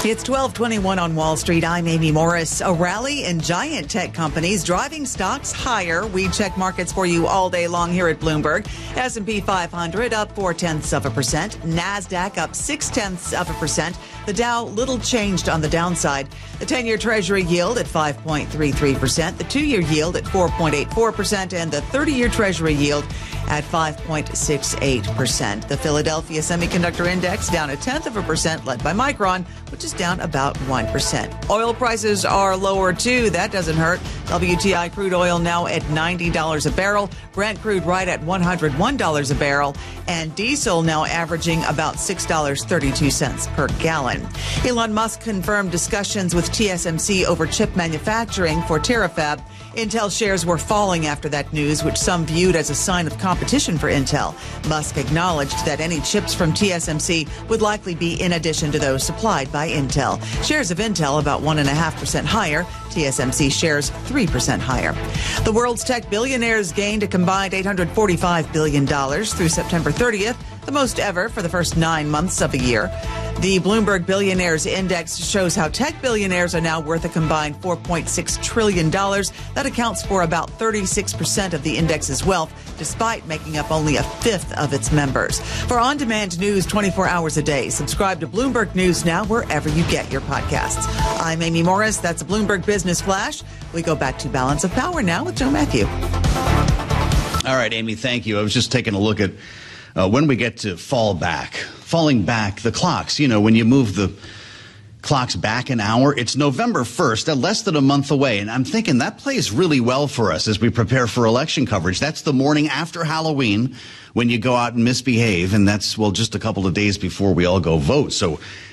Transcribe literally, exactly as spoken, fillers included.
It's twelve twenty-one on Wall Street. I'm Amy Morris. A rally in giant tech companies driving stocks higher. We check markets for you all day long here at Bloomberg. S and P five hundred up four tenths of a percent. NASDAQ up six tenths of a percent. The Dow little changed on the downside. The ten-year Treasury yield at five point three three percent. The two-year yield at four point eight four percent. And the thirty-year Treasury yield at five point six eight percent. The Philadelphia Semiconductor Index down a tenth of a percent, led by Micron, which is down about one percent. Oil prices are lower, too. That doesn't hurt. W T I crude oil now at ninety dollars a barrel. Brent crude right at one hundred one dollars a barrel. And diesel now averaging about six dollars and thirty-two cents per gallon. Elon Musk confirmed discussions with T S M C over chip manufacturing for Terafab. Intel shares were falling after that news, which some viewed as a sign of competition for Intel. Musk acknowledged that any chips from T S M C would likely be in addition to those supplied by Intel. Shares of Intel about one point five percent higher. T S M C shares three percent higher. The world's tech billionaires gained a combined eight hundred forty-five billion dollars through September thirtieth, the most ever for the first nine months of a year. The Bloomberg Billionaires Index shows how tech billionaires are now worth a combined four point six trillion dollars. That accounts for about thirty-six percent of the index's wealth, despite making up only a fifth of its members. For on-demand news twenty-four hours a day, subscribe to Bloomberg News now wherever you get your podcasts. I'm Amy Morris. That's a Bloomberg Business Flash. We go back to Balance of Power now with Joe Matthew. All right, Amy, thank you. I was just taking a look at uh, when we get to fall back. Falling back, the clocks, you know, when you move the clocks back an hour, it's November first, less than a month away. And I'm thinking that plays really well for us as we prepare for election coverage. That's the morning after Halloween when you go out and misbehave. And that's, well, just a couple of days before we all go vote. So